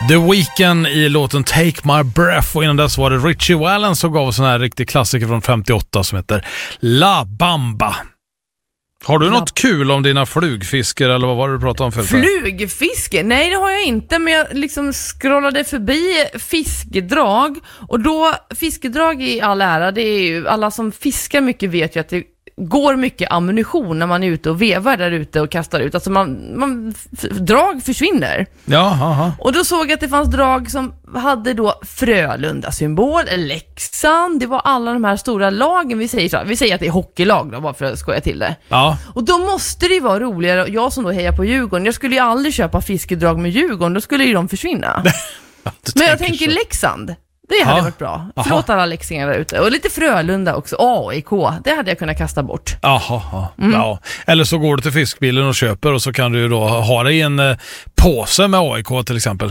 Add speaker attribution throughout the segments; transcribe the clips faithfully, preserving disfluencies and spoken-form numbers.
Speaker 1: The Weeknd i låten Take My Breath, och innan dess var det Richie Valens som gav oss en här riktig klassiker från femtioåtta som heter La Bamba. Har du La... något kul om dina flugfisker eller vad var det du pratade om för?
Speaker 2: Flugfiske? Nej, det har jag inte, men jag liksom scrollade förbi fiskedrag, och då fiskedrag i all ära, det är ju alla som fiskar mycket vet ju att det går mycket ammunition när man är ute och vevar där ute och kastar ut. Alltså man, man f- drag försvinner.
Speaker 1: Ja, aha.
Speaker 2: Och då såg jag att det fanns drag som hade då Frölunda-symbol, Leksand, det var alla de här stora lagen. Vi säger så, vi säger att det är hockeylag då, bara för att skoja till det.
Speaker 1: Ja.
Speaker 2: Och då måste det vara roligare. Jag som då hejar på Djurgården, jag skulle ju aldrig köpa fiskedrag med Djurgården, då skulle ju de försvinna. Men jag tänker så. Leksand, det hade ja. varit bra. Aha. Förlåt alla läxingar där ute. Och lite Frölunda också. A I K, det hade jag kunnat kasta bort.
Speaker 1: Aha, mm. ja. Eller så går du till fiskbilen och köper, och så kan du ju då ha det i en eh, påse med A I K till exempel.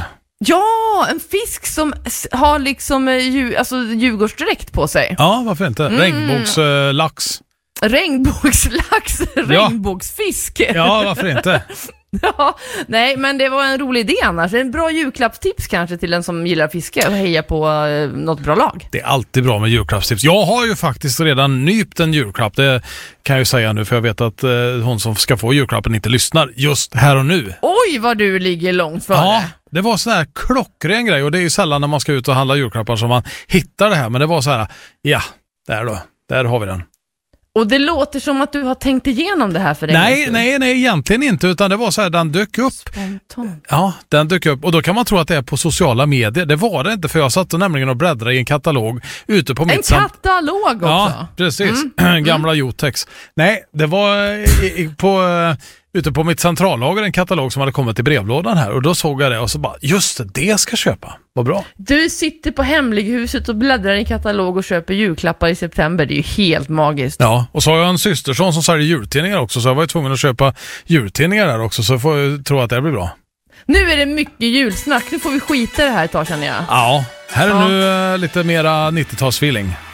Speaker 2: Ja, en fisk som har liksom djur, alltså djurgårdsdräkt på sig.
Speaker 1: Ja, varför inte? Mm. Regnbågslax.
Speaker 2: Eh, Regnbågslax, regnbågsfisk.
Speaker 1: Ja, varför inte?
Speaker 2: Ja, nej, men det var en rolig idé annars. En bra julklappstips kanske till den som gillar fiske och heja på eh, något bra lag. Det är alltid bra med julklappstips. Jag har ju faktiskt redan nypt en julklapp. Det kan jag ju säga nu, för jag vet att eh, hon som ska få julklappen inte lyssnar just här och nu. Oj, vad du ligger långt före. Ja, det var sån här klockren grej, och det är ju sällan när man ska ut och handla julklappar som man hittar det här. Men det var så här, ja, där då. Där har vi den. Och det låter som att du har tänkt igenom det här för dig. Nej, nej, nej, egentligen inte, utan det var så här, den dök upp. Spontant. Ja, den dök upp, och då kan man tro att det är på sociala medier. Det var det inte, för jag satt och nämligen och bläddrade i en katalog ute på mitt... En sam- katalog också? Ja, precis. Mm. Gamla Jotex. Nej, det var i, i, på... ute på mitt centrallager en katalog som hade kommit i brevlådan här, och då såg jag det och så bara, just det, det ska jag köpa. Vad bra. Du sitter på Hemlighuset och bläddrar i en katalog och köper julklappar i september. Det är ju helt magiskt. Ja, och så har jag en systerson som säljer jultidningar också, så jag var ju tvungen att köpa jultidningar där också, så får jag tro att det blir bra. Nu är det mycket julsnack, nu får vi skita i det här ett tag, känner jag. Ja, här är ja. nu uh, lite mera nittiotalsfeeling.